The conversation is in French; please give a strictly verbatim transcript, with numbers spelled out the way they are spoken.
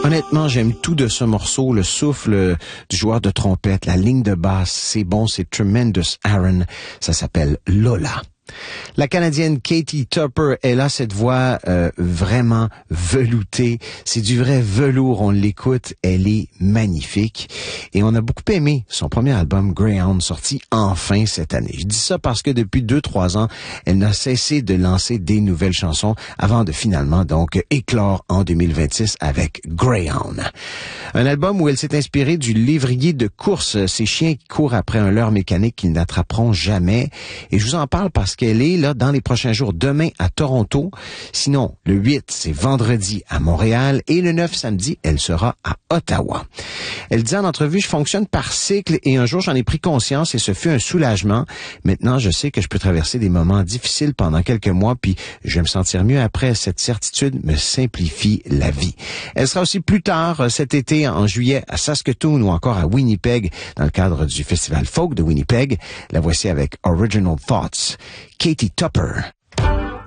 Honnêtement, j'aime tout de ce morceau, le souffle du joueur de trompette, la ligne de basse, c'est bon, c'est Tremendous Aaron, ça s'appelle Lola. La Canadienne Katie Tupper, elle a cette voix euh, vraiment veloutée. C'est du vrai velours, on l'écoute, elle est magnifique. Et on a beaucoup aimé son premier album Greyhound, sorti enfin cette année. Je dis ça parce que depuis deux, trois ans, elle n'a cessé de lancer des nouvelles chansons avant de finalement donc éclore en deux mille vingt-six avec Greyhound. Un album où elle s'est inspirée du lévrier de course, ces chiens qui courent après un leurre mécanique qu'ils n'attraperont jamais. Et je vous en parle parce qu'elle est là dans les prochains jours, demain à Toronto. Sinon, le huit, c'est vendredi à Montréal et le neuf, samedi, elle sera à Ottawa. Elle dit en entrevue, je fonctionne par cycle et un jour, j'en ai pris conscience et ce fut un soulagement. Maintenant, je sais que je peux traverser des moments difficiles pendant quelques mois puis je vais me sentir mieux après. Cette certitude me simplifie la vie. Elle sera aussi plus tard cet été, en juillet, à Saskatoon ou encore à Winnipeg dans le cadre du Festival Folk de Winnipeg. La voici avec Original Thoughts. Katie Tupper.